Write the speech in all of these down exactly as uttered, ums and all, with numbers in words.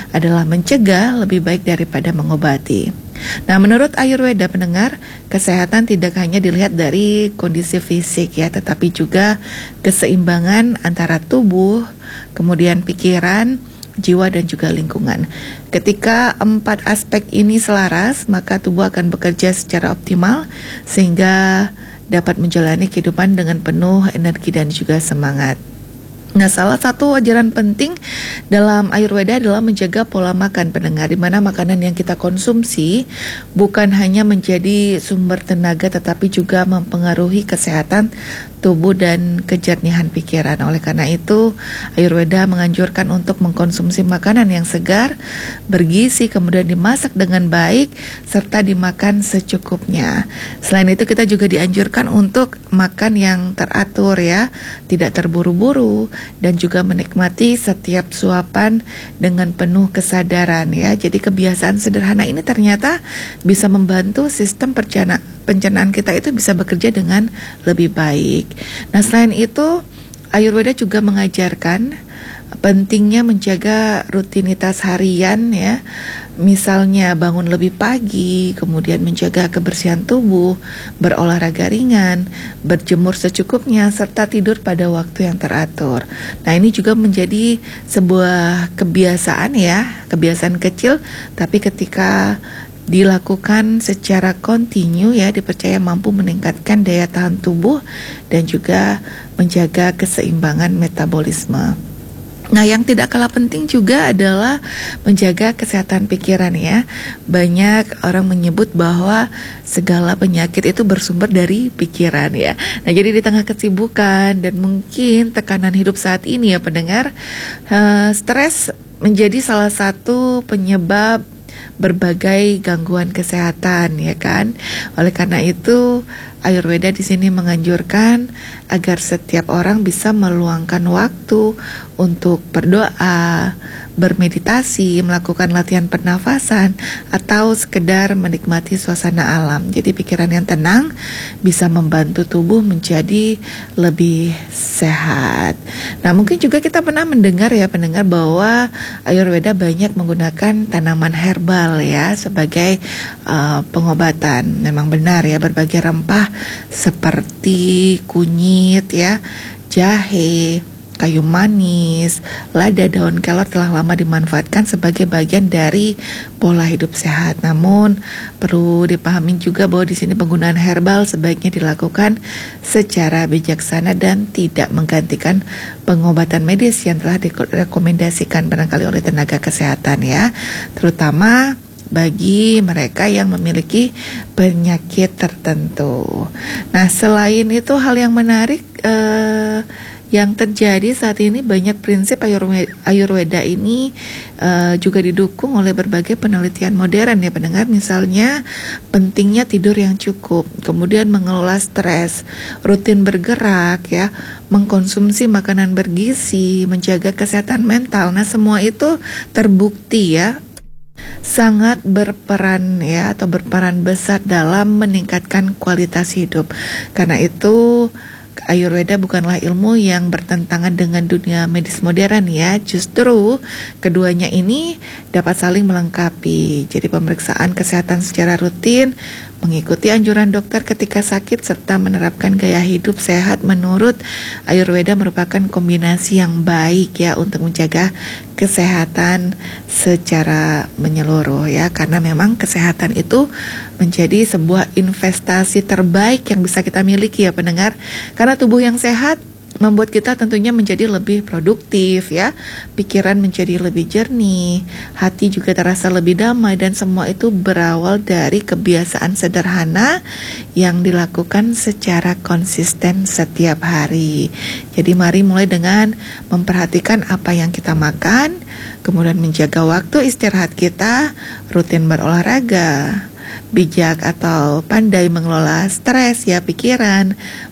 adalah mencegah lebih baik daripada mengobati. Nah, menurut Ayurveda pendengar, kesehatan tidak hanya dilihat dari kondisi fisik ya, tetapi juga keseimbangan antara tubuh, kemudian pikiran, jiwa dan juga lingkungan. Ketika empat aspek ini selaras, maka tubuh akan bekerja secara optimal sehingga dapat menjalani kehidupan dengan penuh energi dan juga semangat. Nah, salah satu ajaran penting dalam Ayurveda adalah menjaga pola makan pendengar, di mana makanan yang kita konsumsi bukan hanya menjadi sumber tenaga tetapi juga mempengaruhi kesehatan tubuh dan kejernihan pikiran. Oleh karena itu, Ayurveda menganjurkan untuk mengkonsumsi makanan yang segar, bergizi, kemudian dimasak dengan baik, serta dimakan secukupnya. Selain itu, kita juga dianjurkan untuk makan yang teratur ya, tidak terburu-buru, dan juga menikmati setiap suapan dengan penuh kesadaran ya. Jadi kebiasaan sederhana ini ternyata bisa membantu sistem pencernaan pencernaan kita itu bisa bekerja dengan lebih baik. Nah, selain itu Ayurveda juga mengajarkan pentingnya menjaga rutinitas harian ya. Misalnya bangun lebih pagi, kemudian menjaga kebersihan tubuh, berolahraga ringan, berjemur secukupnya, serta tidur pada waktu yang teratur. Nah, ini juga menjadi sebuah kebiasaan ya, kebiasaan kecil, tapi ketika dilakukan secara kontinu ya, dipercaya mampu meningkatkan daya tahan tubuh dan juga menjaga keseimbangan metabolisme. Nah, yang tidak kalah penting juga adalah menjaga kesehatan pikiran ya. Banyak orang menyebut bahwa segala penyakit itu bersumber dari pikiran ya. Nah, jadi di tengah kesibukan dan mungkin tekanan hidup saat ini ya pendengar, uh, stres menjadi salah satu penyebab berbagai gangguan kesehatan ya kan. Oleh karena itu Ayurveda di sini menganjurkan agar setiap orang bisa meluangkan waktu untuk berdoa, bermeditasi, melakukan latihan pernafasan, atau sekedar menikmati suasana alam. Jadi pikiran yang tenang bisa membantu tubuh menjadi lebih sehat. Nah, mungkin juga kita pernah mendengar ya pendengar bahwa Ayurveda banyak menggunakan tanaman herbal ya sebagai uh, pengobatan. Memang benar ya, berbagai rempah seperti kunyit ya, jahe, kayu manis, lada, daun kelor telah lama dimanfaatkan sebagai bagian dari pola hidup sehat. Namun perlu dipahami juga bahwa di sini penggunaan herbal sebaiknya dilakukan secara bijaksana dan tidak menggantikan pengobatan medis yang telah direkomendasikan barangkali oleh tenaga kesehatan ya, terutama bagi mereka yang memiliki penyakit tertentu. Nah, selain itu hal yang menarik eh, yang terjadi saat ini, banyak prinsip Ayurveda, Ayurveda ini uh, juga didukung oleh berbagai penelitian modern ya pendengar. Misalnya pentingnya tidur yang cukup, kemudian mengelola stres, rutin bergerak ya, mengkonsumsi makanan bergizi, menjaga kesehatan mental. Nah, semua itu terbukti ya sangat berperan ya atau berperan besar dalam meningkatkan kualitas hidup. Karena itu Ayurveda bukanlah ilmu yang bertentangan dengan dunia medis modern ya. Justru keduanya ini dapat saling melengkapi. Jadi pemeriksaan kesehatan secara rutin, mengikuti anjuran dokter ketika sakit, serta menerapkan gaya hidup sehat menurut Ayurveda merupakan kombinasi yang baik ya untuk menjaga kesehatan secara menyeluruh ya. Karena memang kesehatan itu menjadi sebuah investasi terbaik yang bisa kita miliki ya pendengar. Karena tubuh yang sehat membuat kita tentunya menjadi lebih produktif ya, pikiran menjadi lebih jernih, hati juga terasa lebih damai, dan semua itu berawal dari kebiasaan sederhana yang dilakukan secara konsisten setiap hari. Jadi mari mulai dengan memperhatikan apa yang kita makan, kemudian menjaga waktu istirahat kita, rutin berolahraga, bijak atau pandai mengelola stres ya pikiran,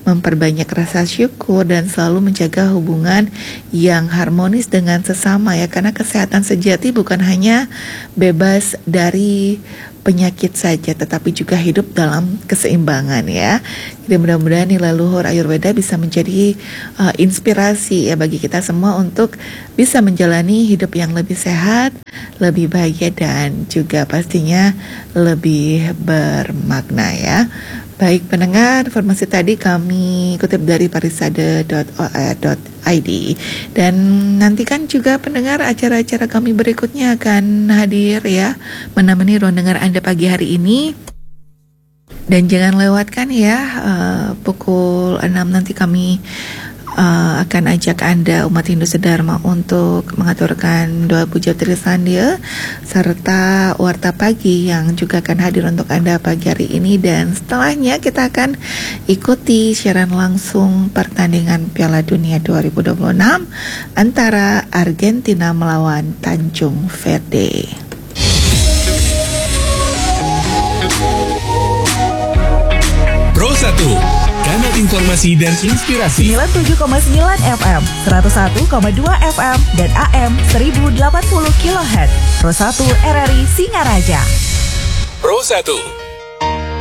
memperbanyak rasa syukur dan selalu menjaga hubungan yang harmonis dengan sesama ya, karena kesehatan sejati bukan hanya bebas dari penyakit saja, tetapi juga hidup dalam keseimbangan ya. Jadi mudah-mudahan nilai luhur Ayurveda bisa menjadi uh, inspirasi ya bagi kita semua untuk bisa menjalani hidup yang lebih sehat, lebih bahagia dan juga pastinya lebih bermakna ya. Baik pendengar, informasi tadi kami kutip dari parisade dot o r dot i d. Dan nantikan juga pendengar acara-acara kami berikutnya akan hadir ya, menemani ruang dengar Anda pagi hari ini. Dan jangan lewatkan ya, uh, pukul enam nanti kami Uh, akan ajak Anda umat Hindu Sedharma untuk mengaturkan doa puja trisandia serta warta pagi yang juga akan hadir untuk Anda pagi hari ini. Dan setelahnya kita akan ikuti siaran langsung pertandingan Piala Dunia dua ribu dua puluh enam antara Argentina melawan Tanjung Verde. Pro satu, kanal informasi dan inspirasi. sembilan puluh tujuh koma sembilan F M, seratus satu koma dua F M, dan A M seribu delapan puluh kilohertz. Pro satu R R I Singaraja. Pro satu.